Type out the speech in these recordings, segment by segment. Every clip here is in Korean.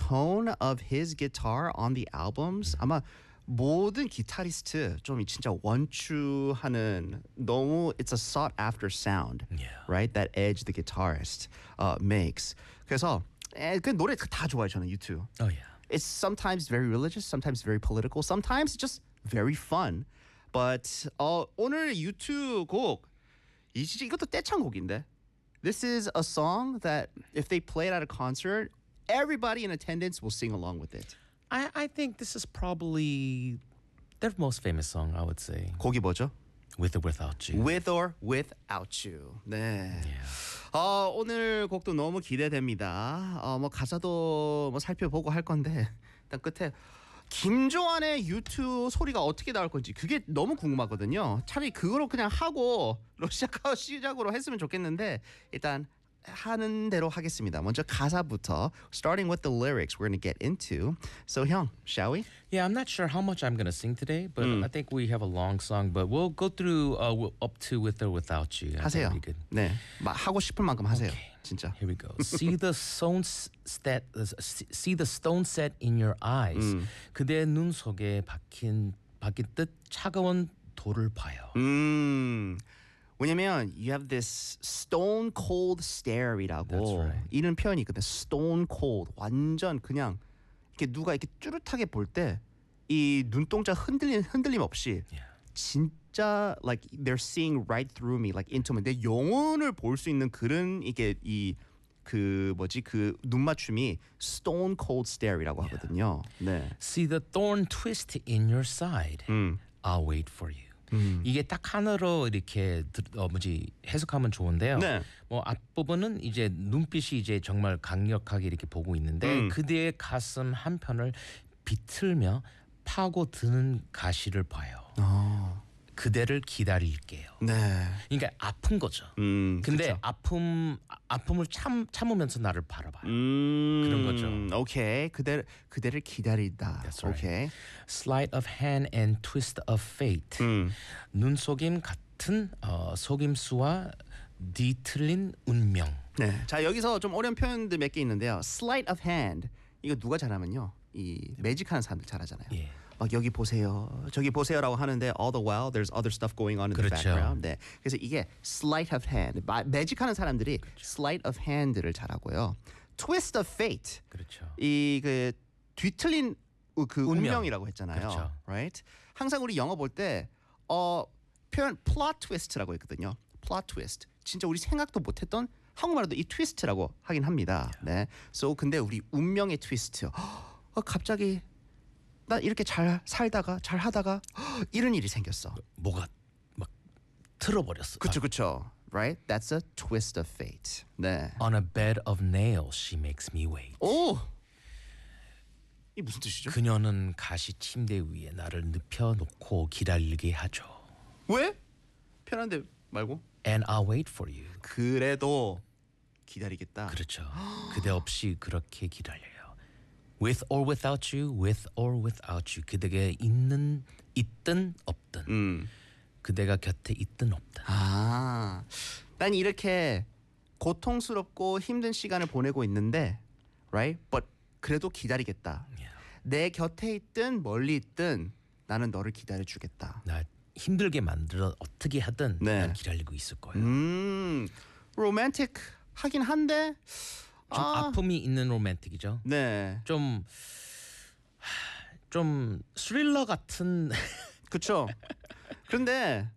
tone of his guitar on the albums 아마 모든 기타리스트 좀 진짜 원추하는 너무 it's a sought after sound, right? That edge the guitarist makes. 그래서 그 노래 다 좋아요 저는 U2. Oh yeah. It's sometimes very religious, sometimes very political, sometimes just very fun. But 오늘 U2 곡 이것도 떼창곡인데. This is a song that if they play it at a concert, everybody in attendance will sing along with it. I think this is probably their most famous song, I would say. 곡이 뭐죠? With or Without You. With or Without You. 네. 오늘 곡도 너무 기대됩니다. 뭐 가사도 뭐 살펴보고 할 건데 일단 끝에 김조한의 U2 소리가 어떻게 나올 건지 그게 너무 궁금하거든요. 차라리 그거로 그냥 하고 시작으로 했으면 좋겠는데 일단 하는 대로 하겠습니다. 먼저 가사부터 starting with the lyrics we're going to get into. So 형, shall we? Yeah, I'm not sure how much I'm going to sing today, but I think we have a long song, but we'll go through up to With or Without You. 하세요. That'll be good. 네, 하고 싶은 만큼 하세요. Okay. 진짜. Here we go. See the stone set in your eyes. 그대 눈 속에 박힌 듯 차가운 돌을 봐요. 왜냐면 you have this stone cold stare이라고 That's right. 이런 표현이 있거든. stone cold 완전 그냥 이렇게 누가 이렇게 쭈릇하게 볼 때 이 눈동자 흔들림 없이 진짜 like they're seeing right through me like into me. 내 영혼을 볼 수 있는 그런 이게 그 눈 맞춤이 stone cold stare이라고 하거든요. 네. See the thorn twist in your side. I'll wait for you. 이게 딱 하나로 이렇게 해석하면 좋은데요. 네. 뭐 앞부분은 이제 눈빛이 이제 정말 강력하게 이렇게 보고 있는데 그대의 가슴 한편을 비틀며 파고드는 가시를 봐요. 그대를 기다릴게요. 네. 그러니까 아픈 거죠. 근데 그쵸. 아픔을 참으면서 나를 바라봐요. 그런 거죠. 오케이. 그대를 기다리다. That's right. 오케이. Sleight of hand and twist of fate. 눈속임 같은 속임수와 뒤틀린 운명. 네. 자, 여기서 좀 어려운 표현들 몇 개 있는데요. Sleight of hand. 이거 누가 잘하면요. 이 매직하는 사람들 잘하잖아요. 예. 막 여기 보세요, 저기 보세요라고 하는데 all the while there's other stuff going on in the 그렇죠. background. 네. 그래서 이게 sleight of hand. 매직하는 사람들이 sleight of hand를 잘하고요. twist of fate. 그렇죠. 이 그 뒤틀린 그 운명이라고 했잖아요. 그렇죠. Right? 항상 우리 영어 볼 때 표현 plot twist라고 했거든요. plot twist. 진짜 우리 생각도 못했던 한국말로도 이 트위스트라고 하긴 합니다. 네. So 근데 우리 운명의 트위스트. 갑자기 나 이렇게 잘 살다가 잘 하다가 이런 일이 생겼어. 뭐가 막 틀어버렸어. 그쵸. Right? That's a twist of fate. 네. On a bed of nails, she makes me wait. 오! 이 무슨 뜻이죠? 그녀는 가시 침대 위에 나를 눕혀놓고 기다리게 하죠. 왜? 편한데 말고? And I'll wait for you. 그래도 기다리겠다. 그렇죠. 그대 없이 그렇게 기다려요. With or without you, with or without you. 그대가 있든 없든. 그대가 곁에 있든 없든. 난 이렇게 고통스럽고 힘든 시간을 보내고 있는데, right? But 그래도 기다리겠다. 내 곁에 있든 멀리 있든 나는 너를 기다려주겠다. 나 힘들게 만들어 어떻게 하든 네. 난 기다리고 있을 거예요. 로맨틱 하긴 한데 좀 아픔이 있는 로맨틱이죠. 네. 좀 스릴러 같은. 그렇죠. 그런데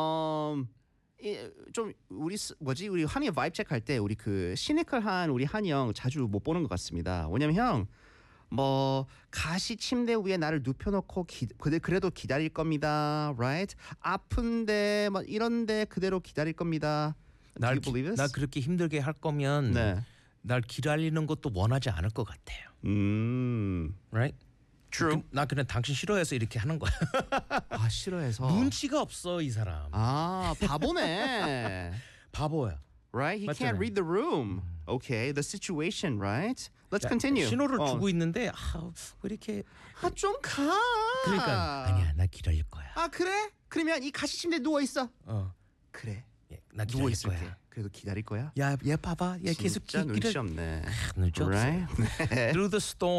좀 우리 한이 바이브 체크할 때 우리 그 시니컬한 우리 한이 형 자주 못 보는 것 같습니다. 왜냐면 형 뭐 가시 침대 위에 나를 눕혀놓고 그래도 기다릴 겁니다. Right? 아픈데 막 이런데 그대로 기다릴 겁니다. Do you believe this? 나 그렇게 힘들게 할 거면 네. 날 기다리는 것도 원하지 않을 것 같아요. Right? True. 나 그냥 당신 싫어해서 이렇게 하는 거야. 싫어해서. 눈치가 없어 이 사람. 바보네. 바보야. Right? He 맞잖아요. can't read the room. Okay, the situation, right? Let's continue. 신호를 주고 있는데 왜 이렇게 좀 가. 그러니까 아니야 나 기다릴 거야. 그래? 그러면 이 가시 침대에 누워 있어. 그래. 나 누워 기다릴 있을게. 거야. 그래도 기다릴 거야? 야, 얘 봐봐. 얘 계속 진짜 눈치 없네. 눈치 없어. Right? Through the storm.